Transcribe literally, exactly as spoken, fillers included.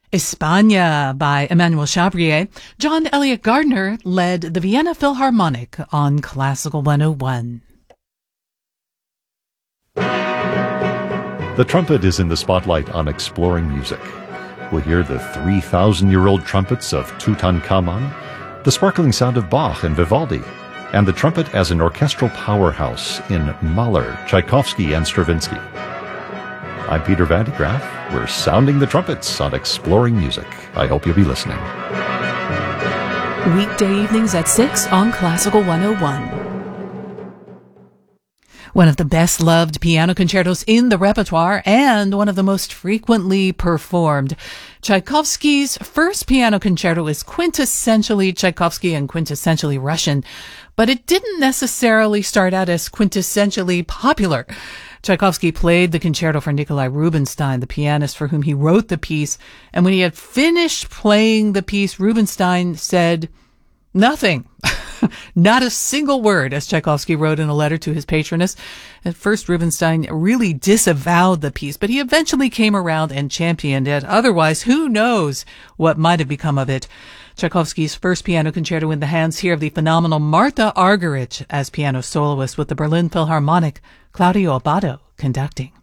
España by Emmanuel Chabrier. John Elliott Gardner led the Vienna Philharmonic on Classical one oh one. The trumpet is in the spotlight on Exploring Music. We'll hear the three thousand year old trumpets of Tutankhamun, the sparkling sound of Bach and Vivaldi, and the trumpet as an orchestral powerhouse in Mahler, Tchaikovsky, and Stravinsky. I'm Peter Van de Graaff. We're sounding the trumpets on Exploring Music. I hope you'll be listening. Weekday evenings at six on Classical one oh one. One of the best-loved piano concertos in the repertoire and one of the most frequently performed. Tchaikovsky's first piano concerto is quintessentially Tchaikovsky and quintessentially Russian, but it didn't necessarily start out as quintessentially popular. Tchaikovsky played the concerto for Nikolai Rubinstein, the pianist for whom he wrote the piece, and when he had finished playing the piece, Rubinstein said nothing. Not a single word, as Tchaikovsky wrote in a letter to his patroness. At first, Rubinstein really disavowed the piece, but he eventually came around and championed it. Otherwise, who knows what might have become of it. Tchaikovsky's first piano concerto in the hands here of the phenomenal Martha Argerich as piano soloist with the Berlin Philharmonic, Claudio Abbado conducting.